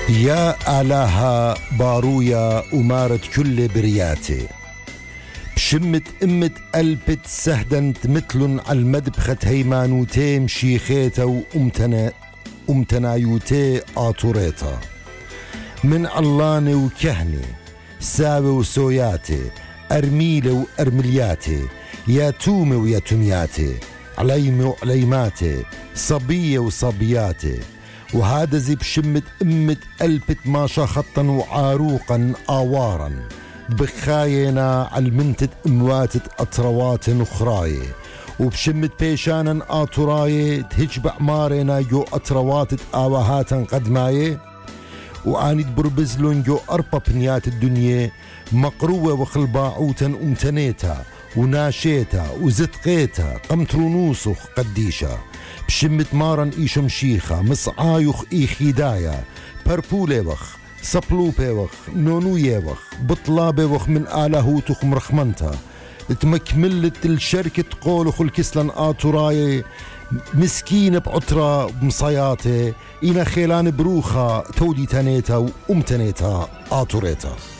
يا آلاها بارويا أمارة كل برياتي بشمت أمت قلبت سهدنت مثل على المدبخة هيمانوتي مشيخيتا وأمتنايوتي آطوريتا من علاني وكهني ساوي وسوياتي أرميلي وأرملياتي ياتومي وياتومياتي عليمي وعليماتي صبية وصبياتي وهذا زي بشمت أمت قلبت ماشا خطا وعاروقا آوارا بخاينا علمنتت أمواتت أطروات أخراي وبشمت بيشانا آطراي تهجب عمارنا جو أطرواتت آوهاتا قدماي وآنيت بربزلون جو أربا بنيات الدنيا مقروة وخلباعوتا أمتنيتا وناشيتا وزتقيتا قمترونوسخ قديشا بشمت مارن إيش مشيخة مصعايخ إيخيدايا بربولي وخ صبلوبي وخ نونوية وخ بطلابي وخ من آلاهوتخ مرخمنتا تمكملت الشركة قولخ الكسلان آتوراي مسكين بعطرة بمصياتي إنا خيلان بروخة تودي تانيتا وأمتنيتا آتوريتا